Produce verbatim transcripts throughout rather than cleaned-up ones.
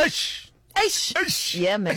eish Eish. eish Yeah, man.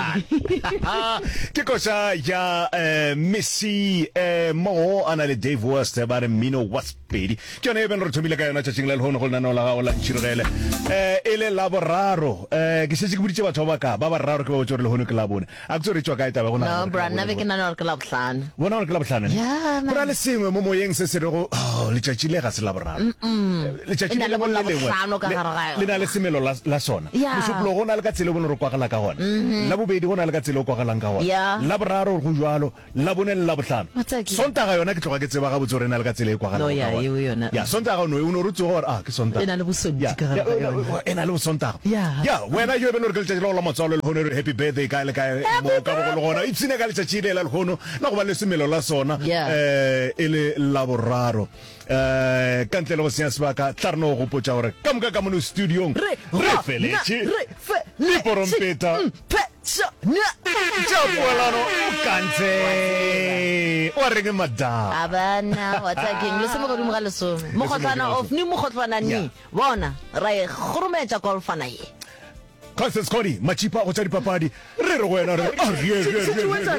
Ke kosa ya eh, Messi eh, mo ana le Dave West ba re Mino Waspedi ke yone ben re thomile ka yona tshing le hono go nna no la la tshirele eh ele la boraro eh ke se se buditse batho ba ka ba ba raro ke ba botsore le hono ke la bone a tsore tswa ka eta ba gona No, bro, never can I club plan. bona ke la botlhana Yeah, man. bra le sengwe mo moyeng se se re go oh le tshile ga se la boraro le tshile Ena le le bolla lengwe botlhano ka gare ga yona. le na le semelo la la sona Yeah. mosuplo go na le ka tsele bono re kwagala ka gona la bobedi go na le ka tsele o kwagalang ka gona Yeah. la boraro go jwalo la bone le la botlhano Matsaki. sontaga yona ke tloga ke tseba ga botsore na le ka tsele e kwagalang No, yeah, ka gona. eo yona. ya sontaga no uno rutso gore ah ke sontaga Ena le bosodi Ya, ka gare ya, ga yona. ena le sontaga Yeah. ya wena yo beno re ke tshelo la matsalo le hono happy birthday ka le ka mo ka go le gona itsine ka le tshile la le hono na go ba le semelo la sona Yeah. eh ele la boraro eh ka ntle le go senya sebaka tlarno go potsa gore ka moka ka mono studio Re, re ra, feletse na, re, fe, le porompeta mm, pe, so, na. Jabulano kantse o reng madam Abana, whatsaking. Listen mo godimo ga lesome. Mogotlana of ni mogotlana Yeah. ni. Bona, ra e kgorometsa golfana ye. Constance Cody machipa go tsa dipapadi re re go wena re ah, re- re- re-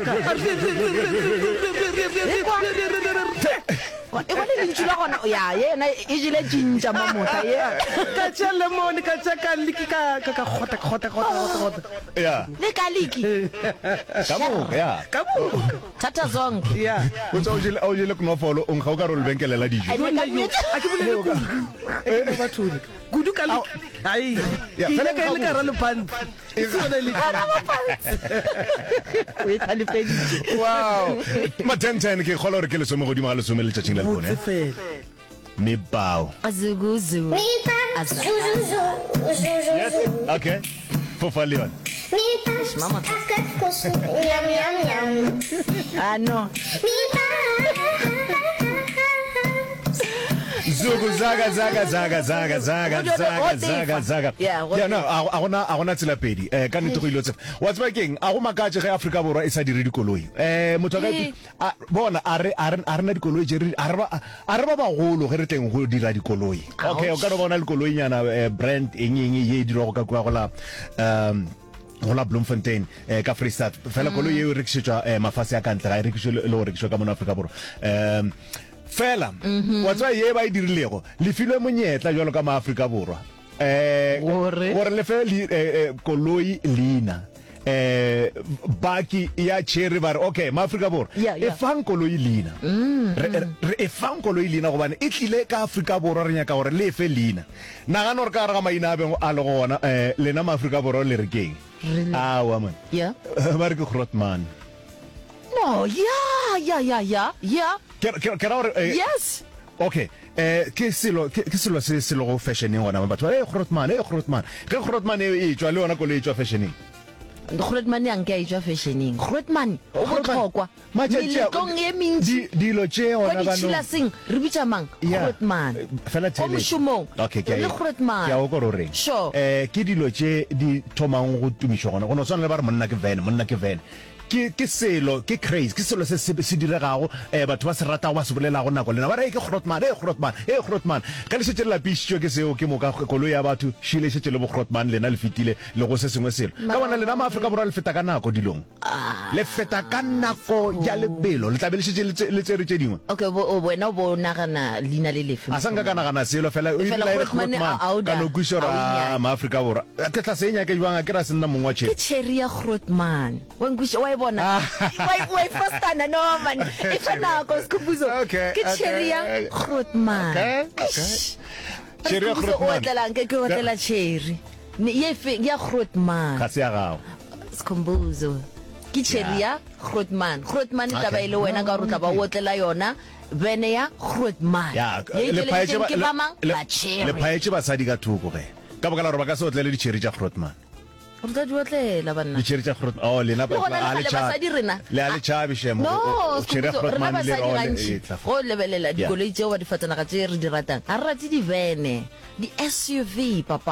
E bone lentshula gona ya yena e jile jinja mamotla ye. Ka tša lemon ka tša ka liki ka ka ka khota khota khota khota. ya Le kaliki. ka mo ya Ka mo. Tata zonke. Ya. o tsa o jile o jile knofolo o nga o ka re le benkele la dijo Ai, Bona yo. A ke bolele ku. E ke ba thudi. Kudu ka liki. Ai. Ya, Ke fela ka le ka ka ra le pan. E se bona liki. We tla le pedi. wow ma ten ten ke kholo re ke le some godimo ga le some le tšatšing la le bone Fela. me bao Azuguzu. Azra. yes okay fofa leon Mama. Yum, yum, yum. Ah no. zugu zaga zaga zaga zaga zaga What do you- zaga what they zaga fa- zaga Yeah, what yeah no a gona a gona tsela pedi eh ka nnete go ile tse wa tseba keng a go makatse ge Afrika borwa e sa dire dikoloi eh motho ka Eh. a- bona a re a re a re na dikoloi je re a re ba a re ba bagolo ge re teng go dira dikoloi okay o ka re bona le koloi nyana eh, brand eng eng ye dira go ka kwa go la um go la Bloemfontein eh ka Freestad fela koloi e re rekisetswa eh mafase a kantle ga e rekisetswe le go rekisetswa ka mona Afrika borwa um fela wa tswa ye ba e dirilego le filwe monyetla jalo ka ma Afrika borwa eh Gore? gore le fe li- eh, eh, koloi lina eh baki ya cherry bar okay ma Afrika borwa Yeah, e yeah. fang koloi lina re re- re e fang koloi lina go bana e tlile ka Afrika borwa re nyaka gore le fe lina nagana gore ka re ga maina a beng a le gona eh lena ma Afrika borwa le re keng ah wa man Yeah. ba re ke Grootman No, yeah, yeah, yeah, yeah. Yeah. ke ke ke ra gore eh, Yes. okay eh ke selo ke ke selo se se lo go fashioning gona batho eh Grootman eh Grootman ke Grootman e tswa le yona koloi e tswa fashioning Grootman yang ke a itswa fashioning. Grootman o botlhokwa. Meletlong e mentsi. di dilo tše Kwa ona di chilasing re bitsa mang? Yeah. Grootman. fela O tele moshomong. okay ke Le Grootman. ke a o go reng Sure. eh ke dilo tše di thomang go tumiša gona go no tswana le ba re monna ke van monna ke van ke ke selo ke crazy ke selo se se se diregago eh batho ba se rata ba se bolela go nako lena ba re ke Grootman eh Grootman eh Grootman ka le setse la pisho ke seo ke mo ka koloi ya batho shile setse le bo Grootman lena le fitile le go se sengwe selo ka bona lena ma Afrika borwa le feta ka nako dilong le feta ka nako ya lebelo le tlabe le setse le tsere tše dingwe Okay, bo o bona bo nagana lina le lefe. a sanka kana kana selo fela o Fela ile le Grootman Grootman a- a o da- ka no kushora a o nya. ma Afrika borwa ke tla senya ke jwanga ke ra senna mongwa Ke tšhe cherry ya Grootman. Wa ngwisha wa e bona. Wa wa e fastana no man. E fana ko skubuzo. Okay, Ke cherry ya okay. Grootman. Okay, okay. Cherry ya Grootman. O tlela nke ke o tlela cherry. Ni ye fe ya Grootman. ga se ya gago Skhumbuzo. Ke cherry ya Grootman. Grootman e tla ba Okay. ile wena ka rutla ba o tlela yona. Bene ya Grootman. ya Ye le tleletseng paetse ke ba mang? le Ba cherry. le paetse ba sa di ka thuko ge ka boka la gore ba ka se otlele di cherry tša Grootman Re tla di otlela banna. di cherry tša Grootman oh lena Le gona le a kgale basadi rena. le a le chabi shemo No, cherry ya Skhumbuzo, rena Grootman le basadi ro gantši le tla go lebelela dikoloi tseo ba di fatanaga tse re di ratang ga re rate di vene di S U V papao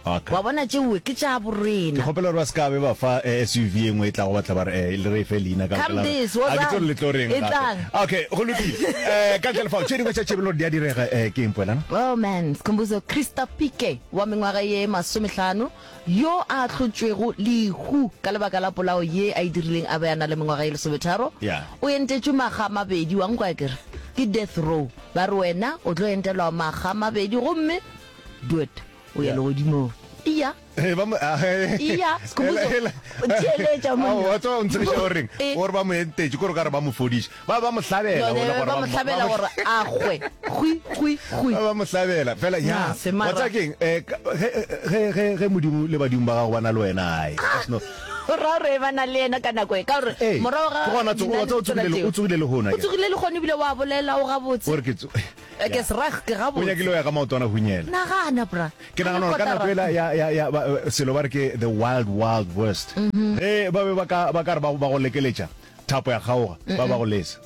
Okay. wa bona tšewe ke tša ke borena gopela re ba ska be ba fa eh, S U V engwe e tla go batla ba re eh, le re fe leina ka Come this, what's a ke up? tlo le tlo reng E tlang. gape. Okay go lokile eh ka tlelefao tšhe dingwe tša tšebelo di a direga eh, ke impwelana oh man Skhumbuzo Krista Pike wa mengwaga ye masomehlano yo a tlhotšwego lehu ka lebaka la polao ye a e dirileng a beana le mengwaga ye lesometharo Yeah. o entetšwe maga mabedi wa nkwa kere ke death row ba re wena o tlo entelwa maga mabedi gomme duet o ya Yeah. le godimo iya Eh ba mo Iya, Skhumbuzo. Tšheletša monna. wa tswa o ntsegiša o reng Eh. gore ba mo entetše kore ka re ba mo fodiša ba ba mo hlabela Yone, wena gore ba ba mo mo- hlabela ba mo- gore a gwe gwi gwi gwi ba ba mo hlabela fela ya Ya, se mara- wa tsa keng eh ka- ge- ge ge ge modimo le badimo ba gago ba na le wena ai no ra re ba na le ena ka nako e ka gore eh morago ga ke gona tso wa tsa o tsogile le o tsogile le hona o tsogile le gone bile wa bolela o gabotse gore ke tso ke srag ke o gabotse nyakile o ya ka maotwana hunyela nagana bra ke nagana gore ka nako ela ya ya ya ba- eh, selo ba re ke the wild wild west eh ba be ba ka ba ka re ba ba go lekeletša thapo ya kgaoga ba ba go lesa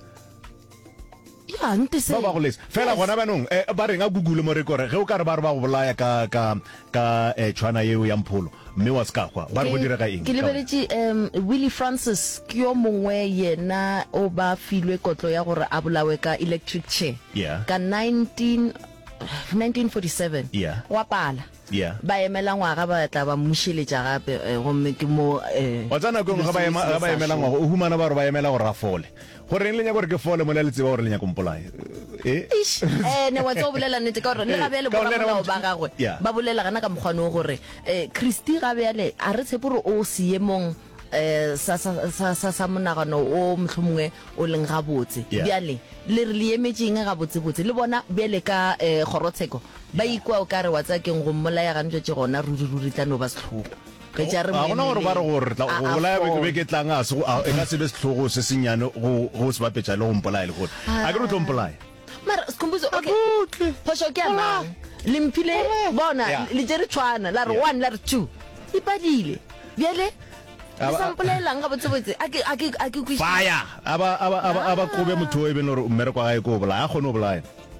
ya nte se ba ba go lesa fela gona banong eh, ba reng a google mo re kore ge o ka re ba re ba go bolaya ka ka ka eh, tshwana yeo ya mpholo mme wa ska kwa ba re go direga eng ke lebeletše um Willie Francis ke yo mongwe yena o ba filwe kotlo ya gore a bolawe ka electric chair Yeah. ka nineteen nineteen forty-seven Yeah. wa pala Yeah. ba emela ngwaga ba tla ba mmušeletša gape eh, gomme ke mo eh, wa tsana go ga ba ema ga ba emela ngwago o humana ba re ba emela gore a fole gore eng le nya gore ke fole mo le tseba gore le nya kompolae eh Ish, eh ne wa tso bolela nnete ka gore le ga bele Ka bona bolena molao wa- ba gagwe Yeah. ba bolela gana ka mokgwane o gore eh Christy ga bele a re tshepe gore o siemong eh sa sa sa sa sa monagano o mohlomongwe o leng ga botse Yeah. bjale le re le emetseng ga botse botse le bona bele ka eh gorotsheko ba ikwa o ka re wa tsa keng go mmolaya ga ntse gona ruri ruri tla no ba setlhogo ke tša re a gona gore ba re gore tla A- go a bolaya fall. be ke tlang a se go a- e ka se be setlhogo se senyane go go se bapetša le go mpolaya le gore a ke re o tlo mpolaya mara Skhumbuzo okay phosho ke mang le mphile bona Yeah. le jere tshwana la re Yeah. one la re two ipadile bjale Aba- le sampolelang ga botse botse a ke a ke a ke kwi fire aba aba aba aba kobe motho e beno re mmereko wa gae ko bolaya a kgone o bolaya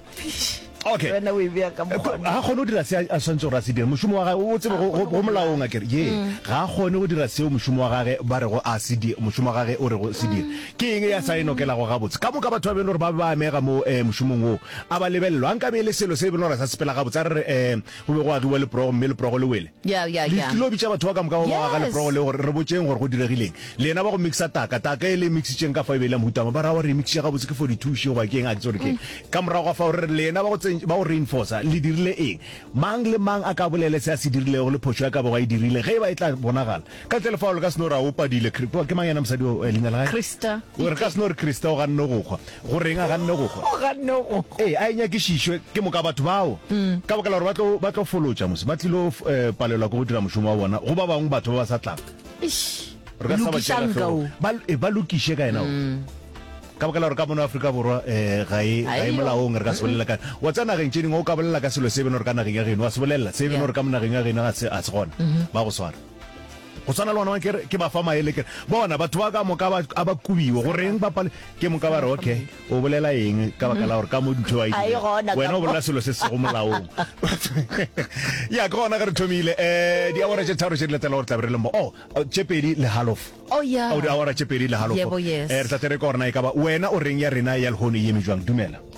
okay wena o e bea ka mokgwa ga kgone go dira se a swantse gore a se dire mošomo wa gage o tsebe go go- go molaong a kere ye ga a kgone go dira seo mošomo wa gage ba re go a se di mošomo wa gage o re go se dire ke eng ya sa e nokelago gabotse ka moka batho ba bene gore ba be ba amega mo eh, mošomong oo a ba lebelelwa a nka be e le selo se e bene gore sa sepela gabotse a re re um go be go agiwa leprogo mme leprogo le wele ya ya le ya tlilo bitša batho ba ka moka ba ga Yes. leprogo le gore re botseng gore go diregileng le ena ba go mixa taka taka e le mixitšeng ka fa e be le motama ba ra wa re mixiša gabotse ke forty-two šio ba keng a ke tsore keng ka morago ga fa gore le ena ba go tseng- ba go reinforce le dirile eng mang le mang a ka bolele se a se dirilego le phoso ya ka bo ga e dirile ge e ba e tla bonagala ka tle lefaolo ka seno re a o padile Cri- ke mang yena mosadi o, eh, leina la gae Krista o re ka seno re krista o ga nne go kgwa goreng a ga nne go kgwa o ga no go ee a e nyakešišwe ke moka batho bao ka baka la gore ba tlo- ba tlo folotša mose ba tlilo eh, palelwa ke go dira mošomo wa bona go ba bangwe batho ba ba sa tlang ish re ka se ba tšeela Lokisang ka o. hloogo. Ba- eh, ba lokiše ka ena o ka baka la gore ka mono aforika borwa um ga e ga e Ayo. molaong re ka se bolelela ka wa tsa nageng tše dingwe o ka bolelela ka selo se e bene gore ka nageng ya geno wa se bolelela se e bene Yeah. gore ka mo nageng ya geno a se a se gona ba go swara go tshwana le ona ke ke ba fa maele ke bona batho ba ka moka ba a ba kubiwa goreng ba pale ke moka ba re okay o bolela eng ka baka la gore ka mo dintho wa Ai, gona ka wena o mo. bolela selo se se go molaong ya ke gona ge re thomile um diawara tše tharo tše di letela gore tlabe re le mo o tše pedi le halofo oh ya o di awara tše pedi le halofo Yebo, yes. Eh, re tla tere ka gorena e ka ba wena o reng ya rena ya lehono e eme jwang dumela